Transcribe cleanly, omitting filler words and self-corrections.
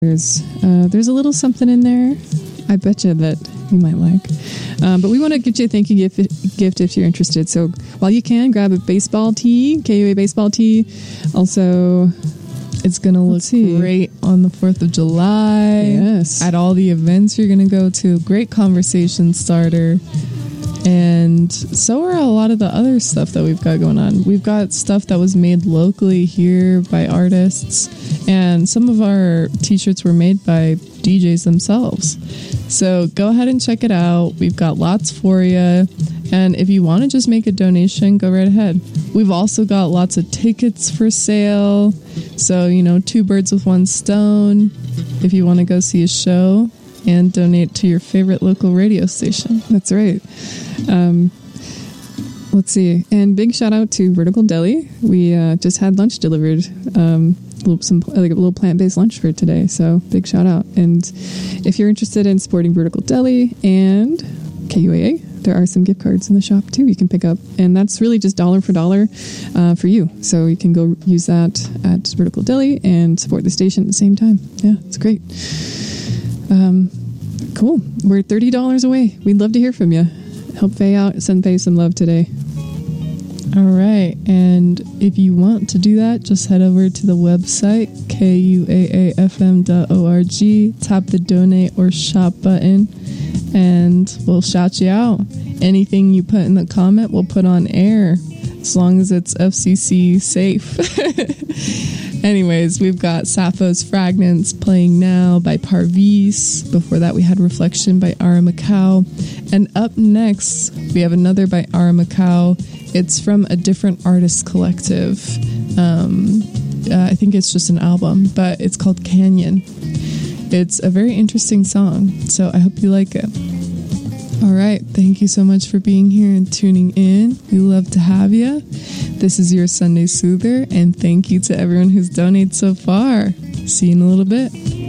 There's a little something in there I bet you that you might like. But we want to get you a thank you gift if you're interested. So while you can, grab a baseball tee, KUA baseball tee. Also, it's going to look great on the 4th of July. Yes. At all the events you're going to go to. Great conversation starter. And so are a lot of the other stuff that we've got going on. We've got stuff that was made locally here by artists. And some of our t-shirts were made by DJs themselves. So go ahead and check it out. We've got lots for you. And if you want to just make a donation, go right ahead. We've also got lots of tickets for sale. So, you know, 2 birds with 1 stone. If you want to go see a show and donate to your favorite local radio station. That's right. Let's see. And big shout out to Vertical Deli. We just had lunch delivered. A little plant-based lunch for today. So big shout out. And if you're interested in supporting Vertical Deli and KUAA, there are some gift cards in the shop too you can pick up. And that's really just dollar for dollar for you. So you can go use that at Vertical Deli and support the station at the same time. Yeah, it's great. Cool. We're $30 away. We'd love to hear from you. Help Faye out. Send Faye some love today. All right. And if you want to do that, just head over to the website, kuaafm.org, tap the donate or shop button, and we'll shout you out. Anything you put in the comment, we'll put on air, as long as it's FCC safe. Anyways, we've got Sappho's Fragments playing now by Parvis. Before that, we had Reflection by Ara Macau. And up next, we have another by Ara Macau. It's from a different artist collective. I think it's just an album, but it's called Canyon. It's a very interesting song, so I hope you like it. All right, thank you so much for being here and tuning in. We love to have you. This is your Sunday Soother, and thank you to everyone who's donated so far. See you in a little bit.